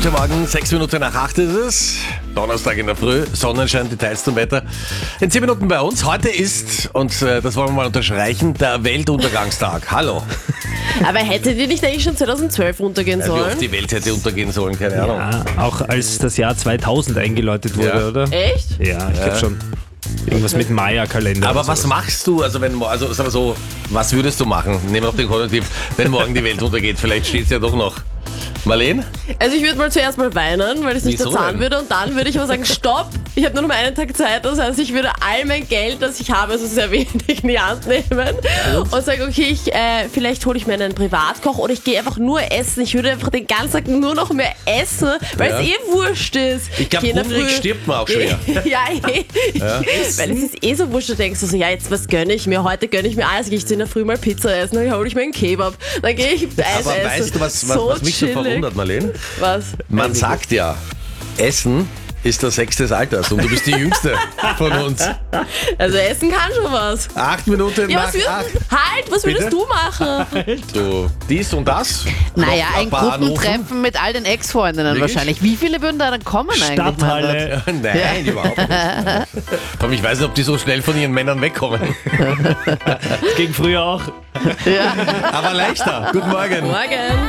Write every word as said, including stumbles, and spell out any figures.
Guten Morgen, sechs Minuten nach acht ist es. Donnerstag in der Früh, Sonnenschein, Details zum Wetter. In zehn Minuten bei uns. Heute ist, und äh, das wollen wir mal unterstreichen, der Weltuntergangstag. Hallo. Aber hätte die nicht eigentlich schon zweitausendzwölf untergehen Ja, wie sollen? oft die Welt hätte untergehen sollen, keine Ahnung. Ja, auch als das Jahr zweitausend eingeläutet wurde, Ja. oder? Echt? Ja, ich glaube schon. Irgendwas mit Maya-Kalender. Aber oder was sowas. machst du, also wenn, mo- also sagen wir so, was würdest du machen? Nehmen wir auf den Konjunktiv, wenn morgen die Welt untergeht, vielleicht steht es ja doch noch. Marlene? Also ich würde mal zuerst mal weinen, weil ich es nicht Wieso verzahlen denn? würde und dann würde ich aber sagen, stopp, ich habe nur noch mal einen Tag Zeit, das heißt, ich würde all mein Geld, das ich habe, also sehr wenig in die Hand nehmen und sagen, okay, ich, äh, vielleicht hole ich mir einen Privatkoch oder ich gehe einfach nur essen, ich würde einfach den ganzen Tag nur noch mehr essen, weil Ja. es eh wurscht ist. Ich glaube, gehe in der hungrig Früh- stirbt man auch schwer. ja, eh. Ja. Weil es ist eh so wurscht, du denkst du so, ja, jetzt was gönne ich mir, heute gönne ich mir alles, gehe ich in der Früh mal Pizza essen, dann hole ich mir einen Kebab, dann gehe ich Eis Aber essen. weißt du, was, was, so was mich so chillig. verwundert, Marlene? Was? Man sagt ja, Essen ist der Sex des Alters und du bist die Jüngste von uns. Also Essen kann schon was. Acht Minuten Ja, nach was würd, acht. halt, was würdest Bitte? du machen? Du, dies und das. Naja, Noch ein paar anrufen. Gruppentreffen mit all den Ex-Freundinnen Wirklich? wahrscheinlich. Wie viele würden da dann kommen eigentlich? Stadthalle. Nein, überhaupt nicht. Vor allem, ich weiß nicht, ob die so schnell von ihren Männern wegkommen. Gegen früher auch. Aber leichter. Guten Morgen. Morgen.